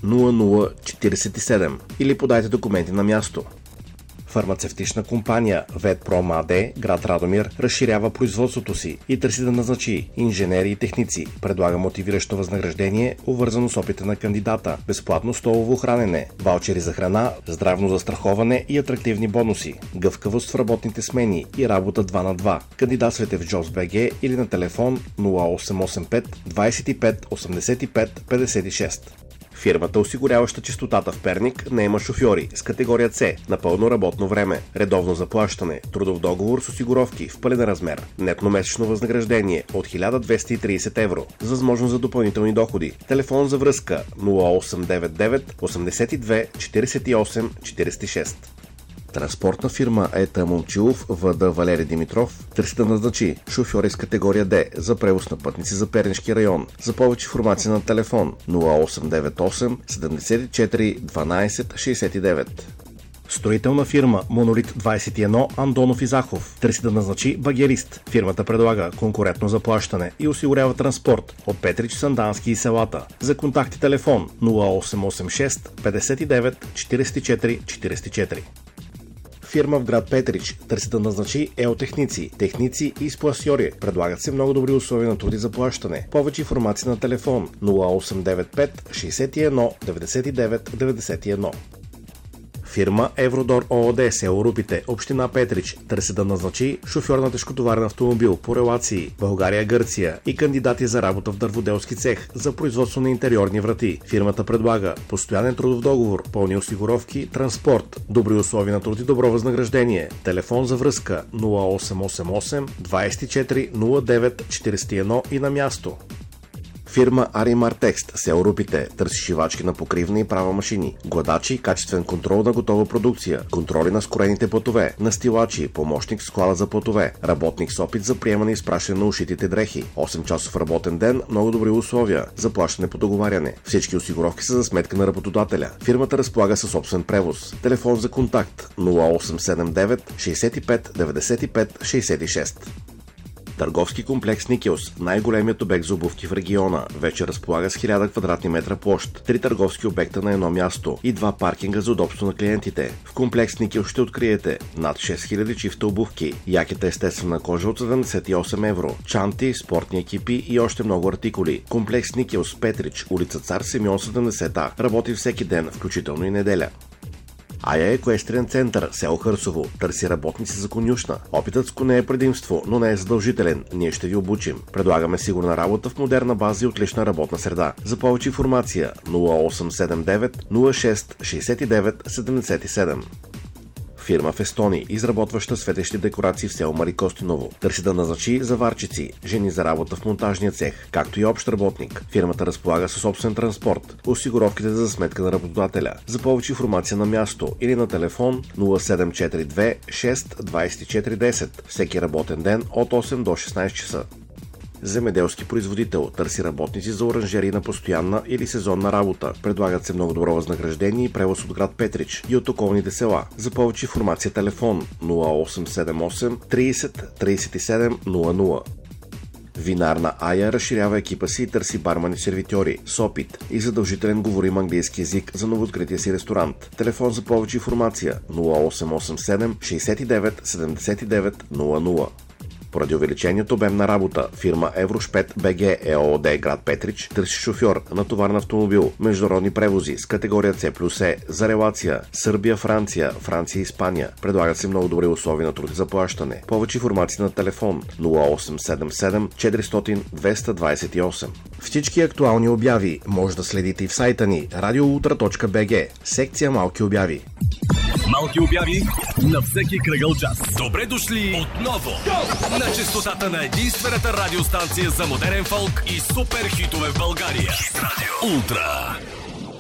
0047 или подайте документи на място. Фармацевтична компания Ветпром АД, град Радомир, разширява производството си и търси да назначи инженери и техници. Предлага мотивиращо възнаграждение, обвързано с опита на кандидата, безплатно столово хранене, ваучери за храна, здравно застраховане и атрактивни бонуси, гъвкавост в работните смени и работа 2 на 2. Кандидатствайте в JobsBG или на телефон 0885 25 85 56. Фирмата, осигуряваща чистотата в Перник, наема шофьори с категория С на пълно работно време, редовно заплащане, трудов договор с осигуровки в пълен размер, нетно месечно възнаграждение от 1230 евро, с възможност за допълнителни доходи. Телефон за връзка 0899 82 48 46. Транспортна фирма ЕТА Момчилов ВД Валери Димитров търси да назначи шофьори с категория Д за превоз на пътници за Пернишки район. За повече информация на телефон 0898 74 12 69. Строителна фирма Монолит 21 Андонов и Захов търси да назначи багерист. Фирмата предлага конкурентно заплащане и осигурява транспорт от Петрич, Сандански и селата. За контакти телефон 0886 59 44 44. Фирма в град Петрич търси да назначи еотехници, техници и спласьори. Предлагат се много добри условия на труд и заплащане. Повече информация на телефон 0895 61 99 91. Фирма Евродор ООД, село Рупите, община Петрич, търси да назначи шофьор на тежкотоварен автомобил по релации България-Гърция и кандидати за работа в дърводелски цех за производство на интериорни врати. Фирмата предлага постоянен трудов договор, пълни осигуровки, транспорт, добри условия на труд и добро възнаграждение. Телефон за връзка 0888 24 09 41 и на място. Фирма Аримар Текст, село Рупите, търси шивачки на покривна и права машини, гладачи, качествен контрол на готова продукция, контроли на скорените платове, настилачи, помощник в склада за платове, работник с опит за приемане и изпращане на ушитите дрехи, 8 часов работен ден, много добри условия, заплащане по договаряне. Всички осигуровки са за сметка на работодателя. Фирмата разполага със собствен превоз. Телефон за контакт 0879 65 95 66. Търговски комплекс Никелс, най-големият обект за обувки в региона, вече разполага с 1000 квадратни метра площ, 3 търговски обекта на едно място и 2 паркинга за удобство на клиентите. В комплекс Никелс ще откриете над 6000 чифта обувки, якета естествена кожа от 78 евро, чанти, спортни екипи и още много артикули. Комплекс Никелс, Петрич, улица Цар Симеон 70А, работи всеки ден, включително и неделя. Ая Еквестрен център, село Хърсово, търси работници за конюшна. Опитът с коне е предимство, но не е задължителен. Ние ще ви обучим. Предлагаме сигурна работа в модерна база и отлична работна среда. За повече информация 0879 06 69 77. Фирма Фестони, изработваща светещи декорации в село Марикостиново, търси да назначи заварчици, жени за работа в монтажния цех, както и общ работник. Фирмата разполага със собствен транспорт, осигуровките за сметка на работодателя. За повече информация на място или на телефон 0742 6 24 10, всеки работен ден от 8 до 16 часа. Земеделски производител търси работници за оранжерии на постоянна или сезонна работа. Предлагат се много добро възнаграждение и превоз от град Петрич и от околните села. За повече информация телефон 0878 30 37 00. Винарна Ая разширява екипа си и търси бармани сервитьори с опит и задължителен говорим английски език за новооткрития си ресторант. Телефон за повече информация 0887 69 79 00. Поради увеличението обем на работа, фирма Еврошпет БГ ЕООД град Петрич търси шофьор на товарен автомобил, международни превози с категория С+Е за релация Сърбия, Франция, Франция и Испания. Предлагат се много добри условия на труд и заплащане. Повече информация на телефон 0877 400 228. Всички актуални обяви може да следите и в сайта ни radioultra.bg, секция Малки обяви. Малки обяви на всеки кръгъл час. Добре дошли отново на честотата на единствената радиостанция за модерен фолк и супер хитове в България. Ултра.